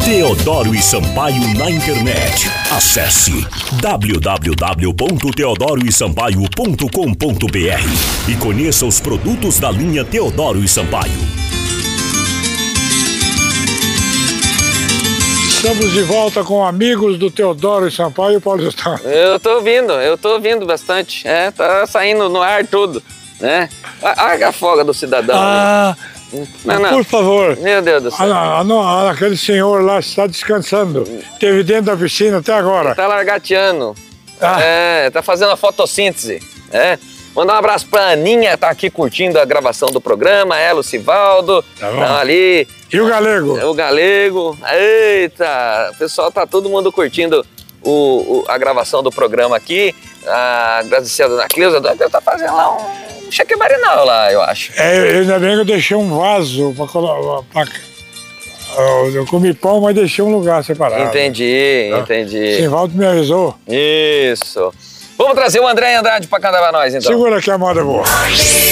Teodoro e Sampaio na internet. Acesse www.teodoroesampaio.com.br e conheça os produtos da linha Teodoro e Sampaio. Estamos de volta com amigos do Teodoro e Sampaio, Paulo Gustavo. Eu tô ouvindo bastante. Tá saindo no ar tudo, né? Olha a folga do cidadão. Não. Por favor. Meu Deus do céu. Aquele senhor lá está descansando. Esteve dentro da piscina até agora. Ele tá largateando. Tá fazendo a fotossíntese. Mandar um abraço pra Aninha, tá aqui curtindo a gravação do programa. Ela, o Sivaldo, tá ali. E o Galego? O Galego. Eita, o pessoal tá todo mundo curtindo a gravação do programa aqui. Agradecer a dona Cleusa, tá fazendo lá um cheque marinal lá, eu acho. Ainda bem que eu deixei um vaso eu comi pão, mas deixei um lugar separado. Entendi. Sivaldo me avisou. Isso. Vamos trazer o André Andrade pra cantar pra nós, então. Segura que a moda é boa.